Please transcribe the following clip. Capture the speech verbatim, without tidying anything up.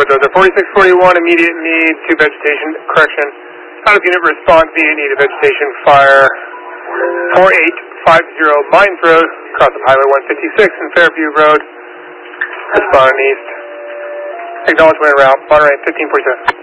Bulldozer. forty-six forty-one, immediate need to vegetation correction. Out of unit response, immediate need to vegetation fire. four eight five zero Mines Road, across of Highway one fifty-six and Fairview Road. Responding east. Acknowledgement en route, Monterey fifteen forty-seven.